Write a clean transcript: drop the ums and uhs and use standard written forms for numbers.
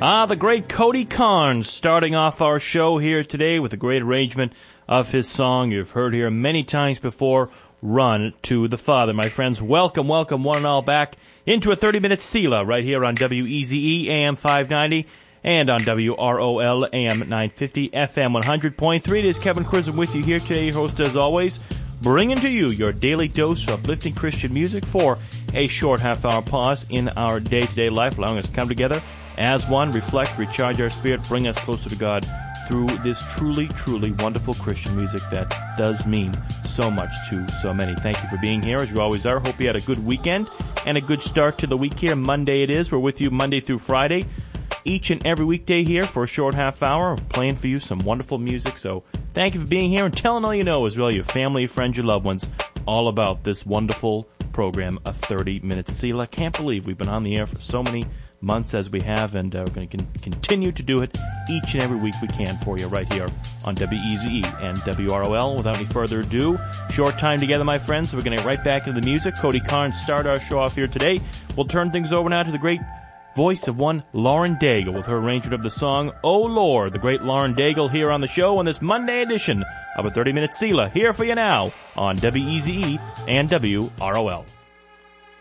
The great Cody Carnes starting off our show here today with a great arrangement of his song you've heard here many times before, Run to the Father. My friends, welcome one and all back into a 30-minute Selah right here on WEZE AM 590 and on WROL AM 950 FM 100.3. It is Kevin Crism with you here today, your host as always, bringing to you your daily dose of uplifting Christian music for a short half-hour pause in our day-to-day life, allowing us to come together as one, reflect, recharge our spirit, bring us closer to God through this truly, truly wonderful Christian music that does mean so much to so many. Thank you for being here, as you always are. Hope you had a good weekend and a good start to the week here. Monday it is. We're with you Monday through Friday, each and every weekday here for a short half hour, playing for you some wonderful music. So thank you for being here and telling all you know, as well, your family, your friends, your loved ones, all about this wonderful program, a 30-minute Selah. Can't believe we've been on the air for so many months as we have, and we're going to continue to do it each and every week we can for you right here on WEZE and WROL. Without any further ado, short time together, my friends, so we're going to get right back into the music. Cody Carnes start our show off here today. We'll turn things over now to the great voice of one Lauren Daigle with her arrangement of the song Oh Lord. The great Lauren Daigle here on the show on this Monday edition of a 30-minute Selah, here for you now on WEZE and WROL.